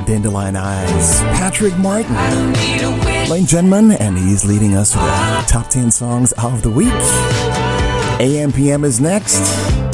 Dandelion Eyes, Patrick Martin. Ladies and gentlemen, and he's leading us with the top 10 songs of the week. AM/PM is next.